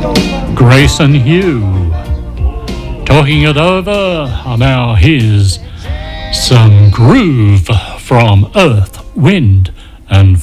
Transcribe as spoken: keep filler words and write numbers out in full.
Grayson Hugh. Talking it over, now here's some groove from Earth, Wind and